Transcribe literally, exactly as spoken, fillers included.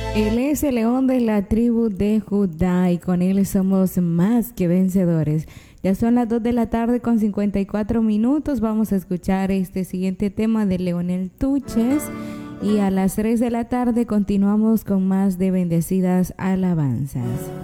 Él es el león de la tribu de Judá y con él somos más que vencedores. Ya son las dos de la tarde con cincuenta y cuatro minutos. Vamos a escuchar este siguiente tema de Leonel Tuches y a las tres de la tarde continuamos con más de bendecidas alabanzas.